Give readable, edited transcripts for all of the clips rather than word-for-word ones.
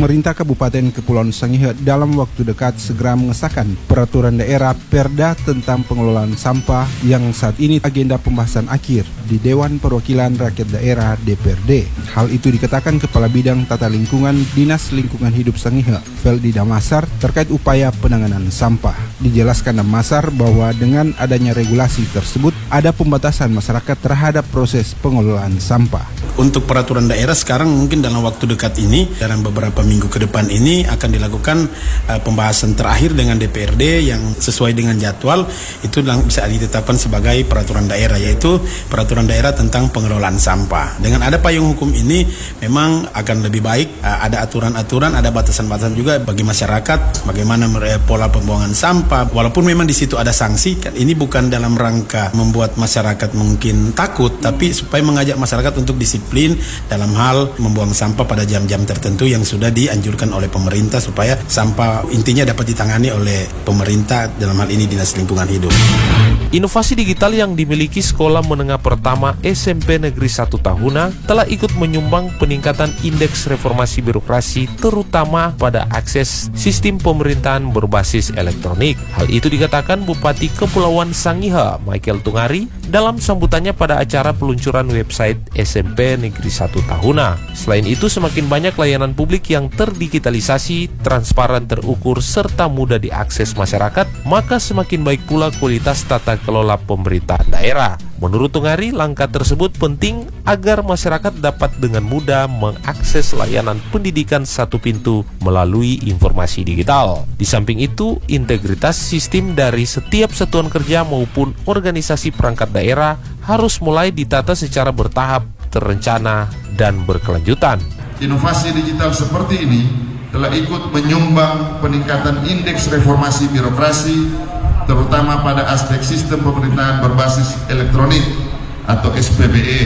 Pemerintah Kabupaten Kepulauan Sangihe dalam waktu dekat segera mengesahkan peraturan daerah Perda tentang pengelolaan sampah yang saat ini agenda pembahasan akhir di Dewan Perwakilan Rakyat Daerah DPRD. Hal itu dikatakan Kepala Bidang Tata Lingkungan Dinas Lingkungan Hidup Sangihe, Feldi Damasar, terkait upaya penanganan sampah. Dijelaskan Damasar bahwa dengan adanya regulasi tersebut ada pembatasan masyarakat terhadap proses pengelolaan sampah. Untuk peraturan daerah sekarang mungkin dalam waktu dekat ini, dalam beberapa minggu ke depan ini akan dilakukan pembahasan terakhir dengan DPRD yang sesuai dengan jadwal itu bisa ditetapkan sebagai peraturan daerah, yaitu peraturan daerah tentang pengelolaan sampah. Dengan ada payung hukum ini memang akan lebih baik, ada aturan-aturan, ada batasan-batasan juga bagi masyarakat bagaimana pola pembuangan sampah. Walaupun memang di situ ada sanksi, ini bukan dalam rangka membuat masyarakat mungkin takut, tapi supaya mengajak masyarakat untuk disiplin dalam hal membuang sampah pada jam-jam tertentu yang sudah dianjurkan oleh pemerintah supaya sampah intinya dapat ditangani oleh pemerintah, dalam hal ini Dinas Lingkungan Hidup. Inovasi digital yang dimiliki Sekolah Menengah Pertama SMP Negeri 1 Tahuna telah ikut menyumbang peningkatan indeks reformasi birokrasi terutama pada akses sistem pemerintahan berbasis elektronik. Hal itu dikatakan Bupati Kepulauan Sangihe, Michael Tungari, dalam sambutannya pada acara peluncuran website SMP Negeri 1 Tahuna. Selain itu, semakin banyak layanan publik yang terdigitalisasi, transparan, terukur, serta mudah diakses masyarakat, maka semakin baik pula kualitas tata kelola pemerintahan daerah. Menurut Tungari, langkah tersebut penting agar masyarakat dapat dengan mudah mengakses layanan pendidikan satu pintu melalui informasi digital. Di samping itu, integritas sistem dari setiap satuan kerja maupun organisasi perangkat daerah harus mulai ditata secara bertahap, terencana, dan berkelanjutan. Inovasi digital seperti ini telah ikut menyumbang peningkatan indeks reformasi birokrasi terutama pada aspek sistem pemerintahan berbasis elektronik atau SPBE.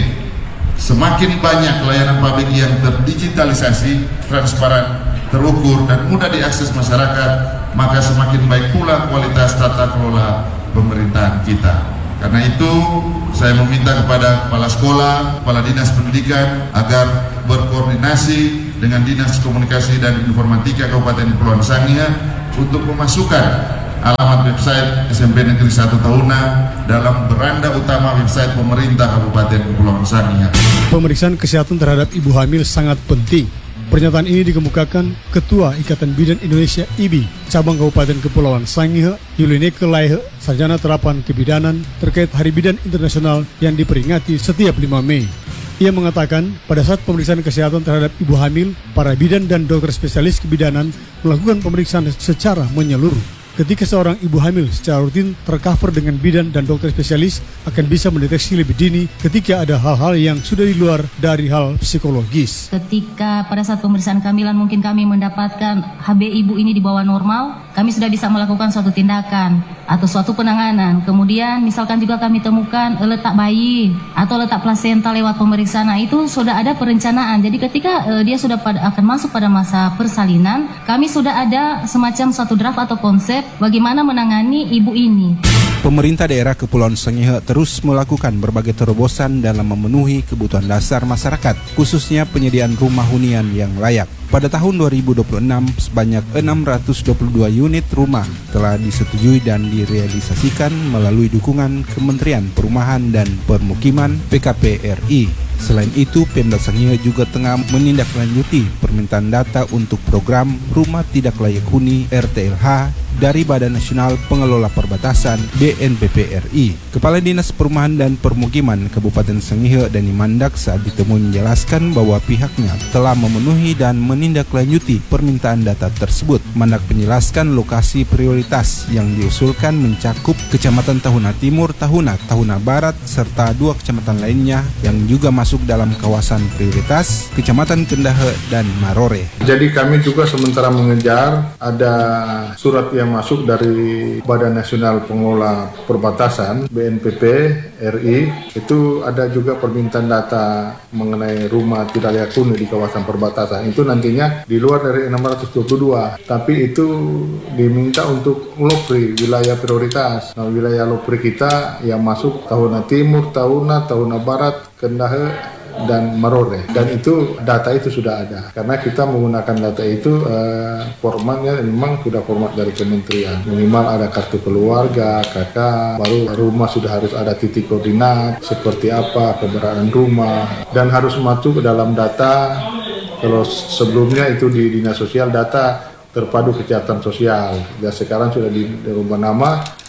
Semakin banyak layanan publik yang terdigitalisasi, transparan, terukur, dan mudah diakses masyarakat, maka semakin baik pula kualitas tata kelola pemerintahan kita. Karena itu, saya meminta kepada kepala sekolah, kepala dinas pendidikan agar berkoordinasi dengan Dinas Komunikasi dan Informatika Kabupaten Kepulauan Sangihe untuk memasukkan alamat website SMP Negeri 1 Tahuna dalam beranda utama website pemerintah Kabupaten Kepulauan Sangihe. Pemeriksaan kesehatan terhadap ibu hamil sangat penting. Pernyataan ini dikemukakan Ketua Ikatan Bidan Indonesia IBI Cabang Kabupaten Kepulauan Sangihe, Yulineke Laihe, Sarjana Terapan Kebidanan terkait Hari Bidan Internasional yang diperingati setiap 5 Mei. Ia mengatakan pada saat pemeriksaan kesehatan terhadap ibu hamil, para bidan dan dokter spesialis kebidanan melakukan pemeriksaan secara menyeluruh. Ketika seorang ibu hamil secara rutin tercover dengan bidan dan dokter spesialis akan bisa mendeteksi lebih dini ketika ada hal-hal yang sudah di luar dari hal psikologis. Ketika pada saat pemeriksaan kehamilan mungkin kami mendapatkan HB ibu ini di bawah normal, kami sudah bisa melakukan suatu tindakan atau suatu penanganan. Kemudian misalkan juga kami temukan letak bayi atau letak plasenta lewat pemeriksaan, itu sudah ada perencanaan. Jadi ketika dia sudah akan masuk pada masa persalinan, kami sudah ada semacam suatu draft atau konsep bagaimana menangani ibu ini. Pemerintah daerah Kepulauan Sangihe terus melakukan berbagai terobosan dalam memenuhi kebutuhan dasar masyarakat, khususnya penyediaan rumah hunian yang layak. Pada tahun 2026, sebanyak 622 unit rumah telah disetujui dan direalisasikan melalui dukungan Kementerian Perumahan dan Permukiman PKP RI. Selain itu, Pemda Sangihe juga tengah menindaklanjuti permintaan data untuk program Rumah Tidak Layak Huni RTLH dari Badan Nasional Pengelola Perbatasan BNPP RI. Kepala Dinas Perumahan dan Permukiman Kabupaten Sangihe Dani Mandak saat ditemui menjelaskan bahwa pihaknya telah memenuhi dan menindaklanjuti permintaan data tersebut. Mandak menjelaskan lokasi prioritas yang diusulkan mencakup Kecamatan Tahuna Timur, Tahuna Barat, serta 2 kecamatan lainnya yang juga masuk dalam kawasan prioritas, Kecamatan Kendahe dan Marore. Jadi kami juga sementara mengejar ada surat yang masuk dari Badan Nasional Pengelola Perbatasan BNPP RI, itu ada juga permintaan data mengenai rumah tidak layak huni di kawasan perbatasan. Itu nantinya di luar dari 622, tapi itu diminta untuk LOPRI, wilayah prioritas. Nah, wilayah LOPRI kita yang masuk Tahuna Timur, Tahuna Barat, Kendahe, dan Marore. Dan itu data itu sudah ada. Karena kita menggunakan data itu formatnya memang sudah format dari kementerian. Minimal ada kartu keluarga, KK, baru rumah sudah harus ada titik koordinat, seperti apa keberadaan rumah, dan harus masuk ke dalam data. Kalau sebelumnya itu di Dinas Sosial data terpadu kejahatan sosial, dan sekarang sudah dirubah nama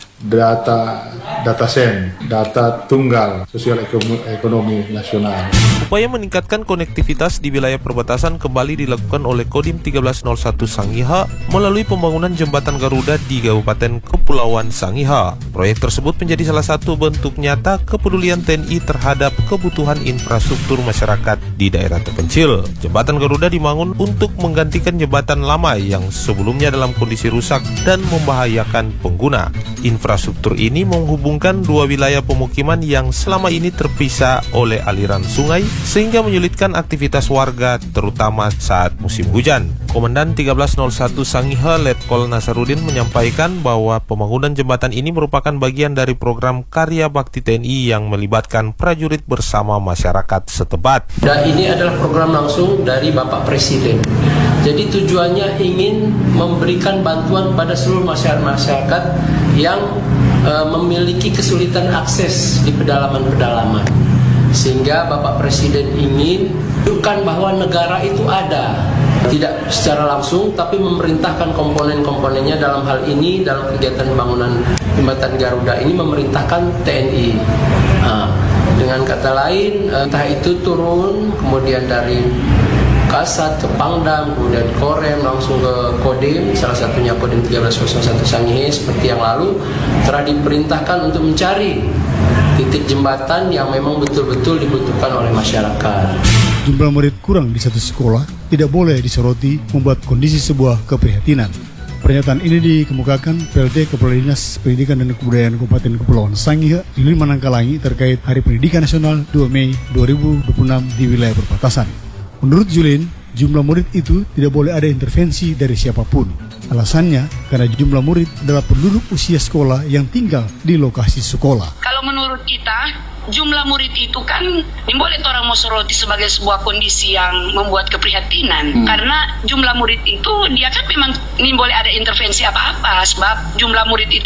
data sen, data tunggal sosial ekonomi nasional. Upaya meningkatkan konektivitas di wilayah perbatasan kembali dilakukan oleh Kodim 1301 Sangiha melalui pembangunan jembatan Garuda di Kabupaten Kepulauan Sangiha. Proyek tersebut menjadi salah satu bentuk nyata kepedulian TNI terhadap kebutuhan infrastruktur masyarakat di daerah terpencil. Jembatan Garuda dibangun untuk menggantikan jembatan lama yang sebelumnya dalam kondisi rusak dan membahayakan pengguna. Infrastruktur ini menghubungkan dua wilayah pemukiman yang selama ini terpisah oleh aliran sungai sehingga menyulitkan aktivitas warga terutama saat musim hujan. Komandan 1301 Sangiha Letkol Nasarudin menyampaikan bahwa pembangunan jembatan ini merupakan bagian dari program Karya Bakti TNI yang melibatkan prajurit bersama masyarakat setempat. Dan ini adalah program langsung dari Bapak Presiden. Jadi tujuannya ingin memberikan bantuan pada seluruh masyarakat yang memiliki kesulitan akses di pedalaman-pedalaman. Sehingga Bapak Presiden ingin menunjukkan bahwa negara itu ada. Tidak secara langsung, tapi memerintahkan komponen-komponennya dalam hal ini, dalam kegiatan pembangunan jembatan Garuda ini memerintahkan TNI. Dengan kata lain, entah itu turun, kemudian dari Kasat ke Pangdam, kemudian Korem langsung ke Kodim, salah satunya Kodim 1301 Sangihe seperti yang lalu, telah diperintahkan untuk mencari titik jembatan yang memang betul-betul dibutuhkan oleh masyarakat. Jumlah murid kurang di satu sekolah tidak boleh disoroti membuat kondisi sebuah keprihatinan. Pernyataan ini dikemukakan PLT Kepala Dinas Pendidikan dan Kebudayaan Kabupaten Kepulauan Sangihe Julin Manangkalangi terkait Hari Pendidikan Nasional 2 Mei 2026 di wilayah perbatasan. Menurut Julin, jumlah murid itu tidak boleh ada intervensi dari siapapun. Alasannya karena jumlah murid adalah penduduk usia sekolah yang tinggal di lokasi sekolah. Kalau menurut kita, jumlah murid itu kan boleh orang mau soroti sebagai sebuah kondisi yang membuat keprihatinan. Karena jumlah murid itu dia kan memang boleh ada intervensi apa-apa, sebab jumlah murid itu